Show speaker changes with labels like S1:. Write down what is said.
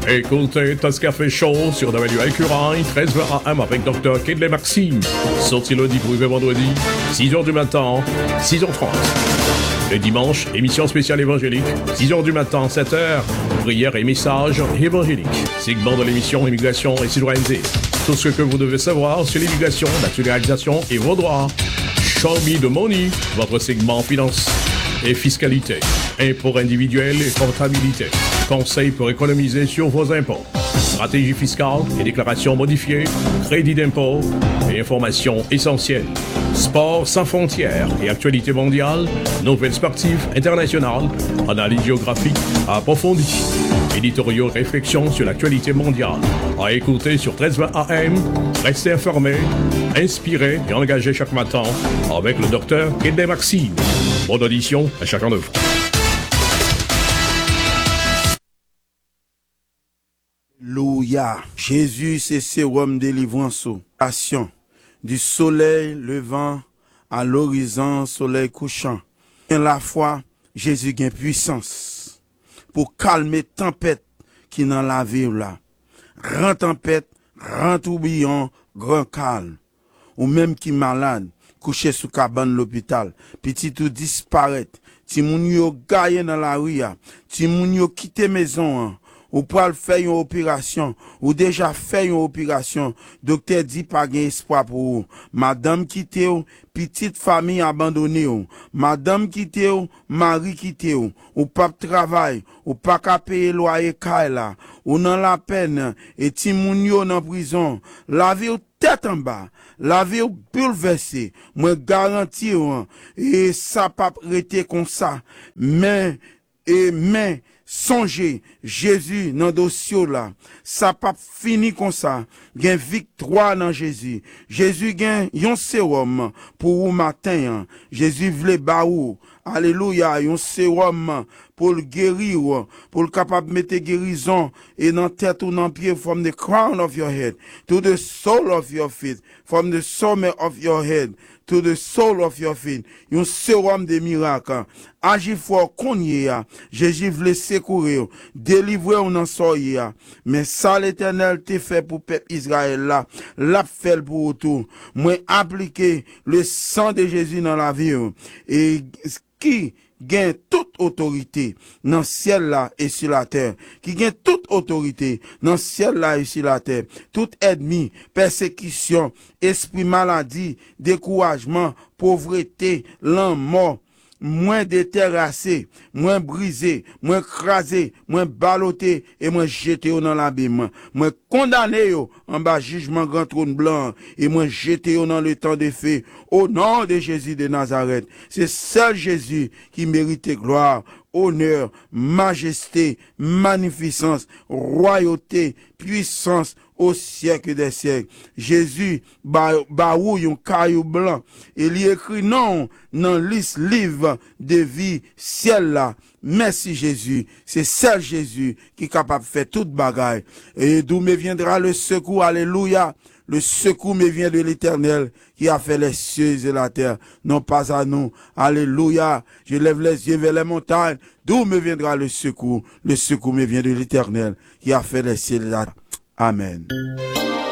S1: Écoutez Tascafé Show sur WIQ 13h AM avec Dr. Kedley Maxime. Sorti lundi pour vendredi, 6h du matin, 6h30. Le dimanche, émission spéciale évangélique, 6h du matin, 7h, prière et messages évangéliques. Segment de l'émission Immigration et citoyenneté. Tout ce que vous devez savoir sur l'immigration, naturalisation et vos droits. Show Me the Money, votre segment finance et fiscalité. Impôts individuels et comptabilité. Conseils pour économiser sur vos impôts. Stratégie fiscale et déclaration modifiée. Crédit d'impôt et informations essentielles. Sport sans frontières et actualité mondiale. Nouvelles sportives internationales. Analyse géographique approfondie. Éditoriaux réflexions sur l'actualité mondiale. À écouter sur 1320 AM. Restez informés, inspirés et engagés chaque matin avec le docteur Kedley Maxime. Bonne audition à chacun de vous.
S2: Alléluia. Jésus, c'est sérum délivrance. Passion. Du soleil levant à l'horizon, soleil couchant. En la foi, Jésus gagne puissance pour calmer tempête qui dans la vie là. Rend tempête, rend tourbillon, grand calme. Ou même qui malade, couché sous cabane l'hôpital, petit tout disparaît. Ti moun yo gaye dans la rue, ti moun yo quitté maison. Ou pral faire une opération, ou déjà fait une opération, docteur dit pas gain espoir pour vous. Madame quitte ou, petite famille abandonnée ou, madame quitte ou, mari quitte ou pas travail, ou pas qu'à payer loyer kaila, ou dans la peine, et ti moun yo dans prison, la vie ou tête en bas, la vie ou bouleversée, moi garantis ou, et ça pas rester comme ça, mais songez, Jésus, dans le dossier là, ça pas fini comme ça. Gen victoire dans Jésus. Jésus gen yon sérum pour ou matin. Jésus vle ba ou. Alléluia, yon sérum pour le guérir, pour le capable mettre guérison et dans tête ou dans pied from the crown of your head to the sole of your feet, from the summit of your head to the sole of your feet. Yon sérum de miracles. Agi fort konye ya. Jésus vle secourir, délivrer ou nan soye ya. Mais ça l'Éternel te fait pour peuple Israël là, l'a fait pour tout. Moi appliquer le sang de Jésus dans la vie et qui gagne toute autorité dans le ciel là et sur la terre, qui gagne toute autorité dans le ciel là et sur la terre, tout ennemi, persécution, esprit maladie, découragement, pauvreté, l'an mort, moins déterrassé, moins brisé, moins crasé, moins ballotté et moins jeté dans l'abîme, moins condamné en bas jugement grand trône blanc et moins jeté dans le temps des fées au nom de Jésus de Nazareth. C'est seul Jésus qui mérite gloire, honneur, majesté, magnificence, royauté, puissance au siècle des siècles. Jésus baou yon caillou blanc et il écrit non dans liste livre de vie ciel là. Merci Jésus, c'est seul Jésus qui est capable de faire toute bagaille. Et d'où me viendra le secours, alléluia. Le secours me vient de l'Éternel qui a fait les cieux et la terre, non pas à nous. Alléluia. Je lève les yeux vers les montagnes. D'où me viendra le secours? Le secours me vient de l'Éternel qui a fait les cieux et la terre. Amen.